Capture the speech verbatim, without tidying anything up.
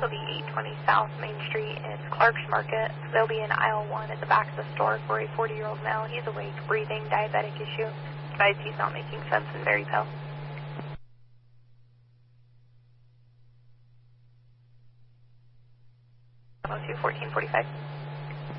will be eight twenty South Main Street in Clark's Market. They'll be in aisle one at the back of the store for a forty-year-old male. He's awake, breathing, diabetic issue. Advised he's not making sense and very pale. one oh two, fourteen forty-five.